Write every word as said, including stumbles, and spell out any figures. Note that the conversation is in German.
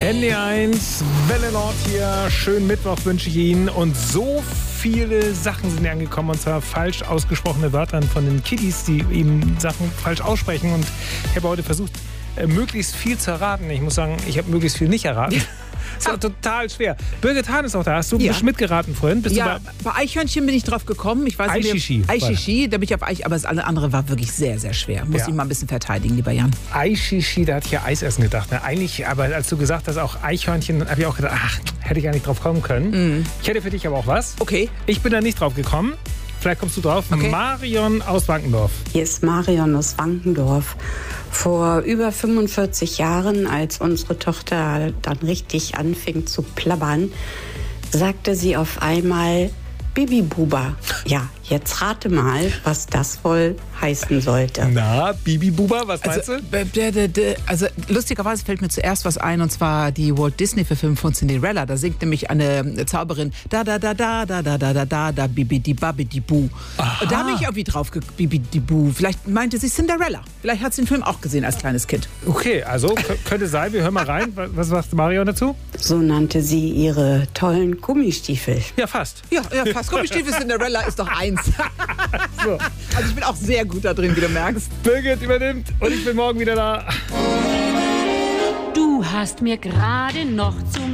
N D eins, Welle Nord hier. Schönen Mittwoch wünsche ich Ihnen. Und so viele Sachen sind angekommen, und zwar falsch ausgesprochene Wörter von den Kiddies, die eben Sachen falsch aussprechen. Und ich habe heute versucht, möglichst viel zu erraten. Ich muss sagen, ich habe möglichst viel nicht erraten. Das war total schwer. Birgit Hahn ist auch da. Hast du ja. mitgeraten vorhin? Bist ja, du bei, bei Eichhörnchen bin ich drauf gekommen. Ich weiß Eichichi. Eichichi, da bin ich auf Eich, aber das andere war wirklich sehr, sehr schwer. Muss ja. ich mal ein bisschen verteidigen, lieber Jan. Eichichi, da hatte ich ja Eisessen gedacht. Ne? Eigentlich, aber als du gesagt hast, auch Eichhörnchen, habe ich auch gedacht, ach, hätte ich gar nicht drauf kommen können. Mm. Ich hätte für dich aber auch was. Okay. Ich bin da nicht drauf gekommen. Vielleicht kommst du drauf. Okay. Marion aus Wankendorf. Hier ist Marion aus Wankendorf. Vor über fünfundvierzig Jahren, als unsere Tochter dann richtig anfing zu plappern, sagte sie auf einmal Bibi-Buba. Ja, jetzt rate mal, was das wohl heißen sollte. Na, Bibi-Buba, was meinst also, du? D- d- d- also lustigerweise fällt mir zuerst was ein, und zwar die Walt Disney-Verfilmung von Cinderella. Da singt nämlich eine Zauberin da da da da da da da da da da Bibi Babidi Bu. Und da bin ich irgendwie drauf ge- Bibi Bu. Vielleicht meinte sie Cinderella. Vielleicht hat sie den Film auch gesehen als kleines Kind. Okay, also k- könnte sein. Wir hören mal rein. Was sagt Marion dazu? So nannte sie ihre tollen Gummistiefel. Ja, fast. Ja, ja fast. Gummistiefel Cinderella ist doch eins. So. Also ich bin auch sehr gut da drin, wie du merkst. Birgit übernimmt und ich bin morgen wieder da. Du hast mir gerade noch zum